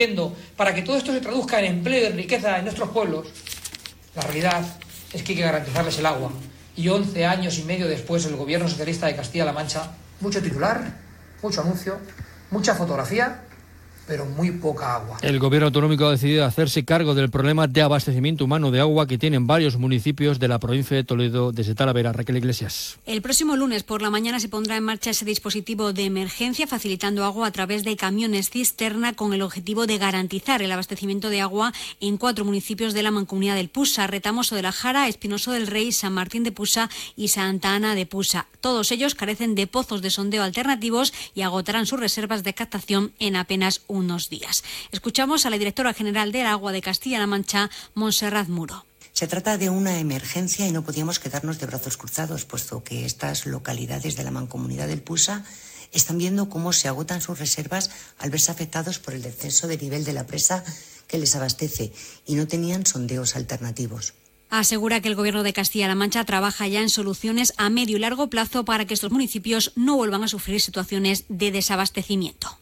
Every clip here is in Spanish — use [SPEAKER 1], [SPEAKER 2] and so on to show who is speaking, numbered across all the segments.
[SPEAKER 1] para que todo esto se traduzca en empleo y riqueza en nuestros pueblos, la realidad es que hay que garantizarles el agua. Y 11 años y medio después, el gobierno socialista de Castilla-La Mancha, mucho titular, mucho anuncio, mucha fotografía, pero muy poca agua.
[SPEAKER 2] El gobierno autonómico ha decidido hacerse cargo del problema de abastecimiento humano de agua que tienen varios municipios de la provincia de Toledo. Desde Talavera, Raquel Iglesias.
[SPEAKER 3] El próximo lunes por la mañana se pondrá en marcha ese dispositivo de emergencia facilitando agua a través de camiones cisterna con el objetivo de garantizar el abastecimiento de agua en 4 municipios de la Mancomunidad del Pusa: Retamoso de la Jara, Espinoso del Rey, San Martín de Pusa y Santa Ana de Pusa. Todos ellos carecen de pozos de sondeo alternativos y agotarán sus reservas de captación en apenas unos días. Escuchamos a la directora general del Agua de Castilla-La Mancha, Montserrat Muro.
[SPEAKER 4] Se trata de una emergencia y no podíamos quedarnos de brazos cruzados, puesto que estas localidades de la Mancomunidad del Pusa están viendo cómo se agotan sus reservas al verse afectados por el descenso de nivel de la presa que les abastece y no tenían sondeos alternativos.
[SPEAKER 3] Asegura que el Gobierno de Castilla-La Mancha trabaja ya en soluciones a medio y largo plazo para que estos municipios no vuelvan a sufrir situaciones de desabastecimiento.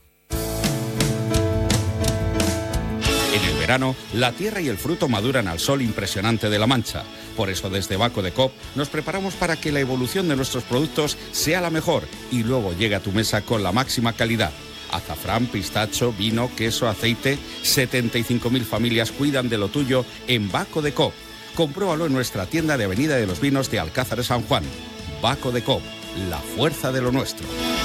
[SPEAKER 5] En el verano, la tierra y el fruto maduran al sol impresionante de La Mancha. Por eso, desde Baco de Coop nos preparamos para que la evolución de nuestros productos sea la mejor y luego llegue a tu mesa con la máxima calidad. Azafrán, pistacho, vino, queso, aceite. 75.000 familias cuidan de lo tuyo en Baco de Coop. Compruébalo en nuestra tienda de Avenida de los Vinos de Alcázar de San Juan. Baco de Coop, la fuerza de lo nuestro.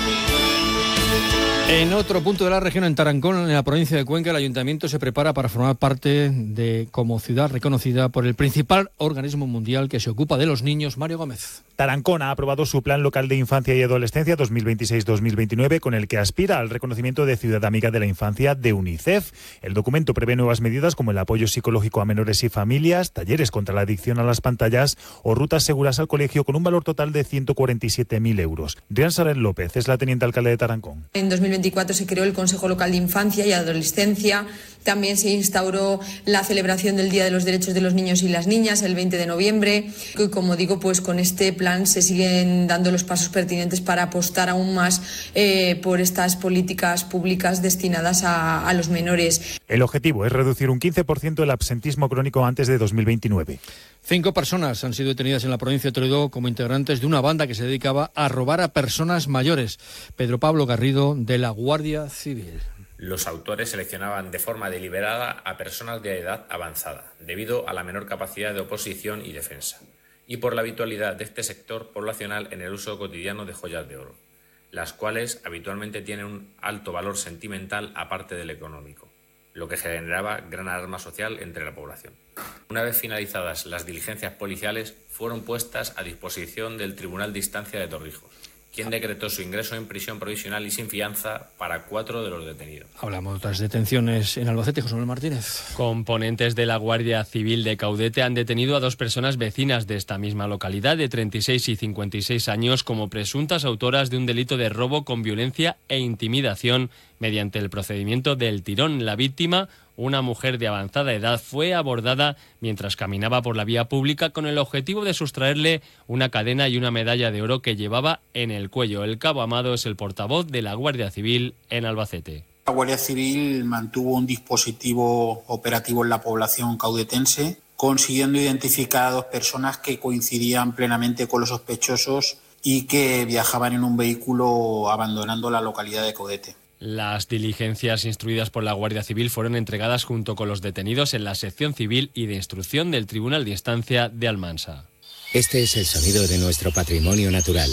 [SPEAKER 2] En otro punto de la región, en Tarancón, en la provincia de Cuenca, el ayuntamiento se prepara para formar parte como ciudad reconocida por el principal organismo mundial que se ocupa de los niños, Mario Gómez.
[SPEAKER 6] Tarancón ha aprobado su Plan Local de Infancia y Adolescencia 2026-2029, con el que aspira al reconocimiento de Ciudad Amiga de la Infancia de UNICEF. El documento prevé nuevas medidas como el apoyo psicológico a menores y familias, talleres contra la adicción a las pantallas o rutas seguras al colegio, con un valor total de 147.000 euros. Rian Saler López es la teniente alcalde de Tarancón.
[SPEAKER 7] En 2024 se creó el Consejo Local de Infancia y Adolescencia. También se instauró la celebración del Día de los Derechos de los Niños y las Niñas el 20 de noviembre. Y como digo, pues con este plan se siguen dando los pasos pertinentes para apostar aún más por estas políticas públicas destinadas a los menores.
[SPEAKER 6] El objetivo es reducir un 15% el absentismo crónico antes de 2029.
[SPEAKER 2] 5 personas han sido detenidas en la provincia de Toledo como integrantes de una banda que se dedicaba a robar a personas mayores. Pedro Pablo Garrido, de la Guardia Civil.
[SPEAKER 8] Los autores seleccionaban de forma deliberada a personas de edad avanzada, debido a la menor capacidad de oposición y defensa, y por la habitualidad de este sector poblacional en el uso cotidiano de joyas de oro, las cuales habitualmente tienen un alto valor sentimental aparte del económico, lo que generaba gran alarma social entre la población. Una vez finalizadas las diligencias policiales, fueron puestas a disposición del Tribunal de Instancia de Torrijos, quien decretó su ingreso en prisión provisional y sin fianza para 4 de los detenidos.
[SPEAKER 2] Hablamos de otras detenciones en Albacete, José Manuel Martínez.
[SPEAKER 9] Componentes de la Guardia Civil de Caudete han detenido a 2 personas vecinas de esta misma localidad, de 36 y 56 años, como presuntas autoras de un delito de robo con violencia e intimidación mediante el procedimiento del tirón. La víctima, una mujer de avanzada edad, fue abordada mientras caminaba por la vía pública con el objetivo de sustraerle una cadena y una medalla de oro que llevaba en el cuello. El cabo Amado es el portavoz de la Guardia Civil en Albacete.
[SPEAKER 10] La Guardia Civil mantuvo un dispositivo operativo en la población caudetense, consiguiendo identificar a 2 personas que coincidían plenamente con los sospechosos y que viajaban en un vehículo abandonando la localidad de Caudete.
[SPEAKER 9] Las diligencias instruidas por la Guardia Civil fueron entregadas junto con los detenidos en la sección civil y de instrucción del Tribunal de Instancia de Almansa.
[SPEAKER 11] Este es el sonido de nuestro patrimonio natural.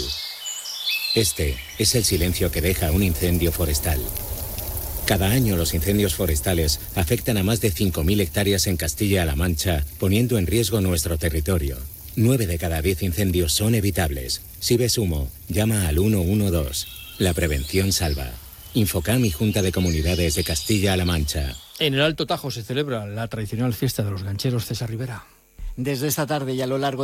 [SPEAKER 11] Este es el silencio que deja un incendio forestal. Cada año los incendios forestales afectan a más de 5.000 hectáreas en Castilla-La Mancha, poniendo en riesgo nuestro territorio. 9 de cada 10 incendios son evitables. Si ves humo, llama al 112. La prevención salva. Infocam y Junta de Comunidades de Castilla-La Mancha.
[SPEAKER 2] En el Alto Tajo se celebra la tradicional fiesta de los gancheros. César Rivera.
[SPEAKER 12] Desde esta tarde y a lo largo